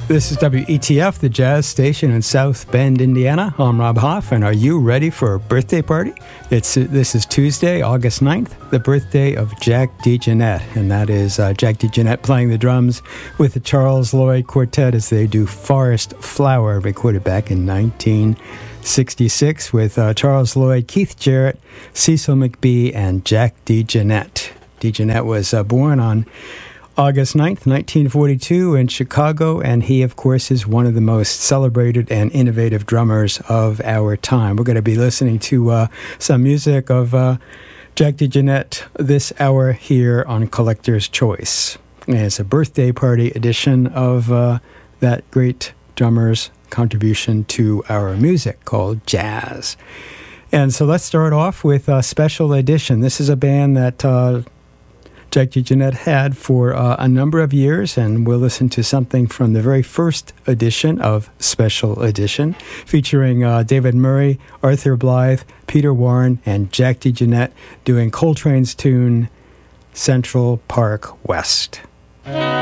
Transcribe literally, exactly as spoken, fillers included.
This is W E T F, the jazz station in South Bend, Indiana. I'm Rob Hoff, and are you ready for a birthday party? It's This is Tuesday, August ninth, the birthday of Jack DeJohnette, and that is uh, Jack DeJohnette playing the drums with the Charles Lloyd Quartet as they do Forest Flower, recorded back in nineteen sixty-six with uh, Charles Lloyd, Keith Jarrett, Cecil McBee, and Jack DeJohnette. DeJohnette was uh, born on August ninth, nineteen forty-two in Chicago, and he, of course, is one of the most celebrated and innovative drummers of our time. We're going to be listening to uh, some music of uh, Jack DeJohnette this hour here on Collector's Choice. And it's a birthday party edition of uh, that great drummer's contribution to our music called jazz. And so let's start off with a special edition. This is a band that Uh, Jack DeJohnette had for uh, a number of years, and we'll listen to something from the very first edition of Special Edition, featuring uh, David Murray, Arthur Blythe, Peter Warren, and Jack DeJohnette doing Coltrane's tune, Central Park West.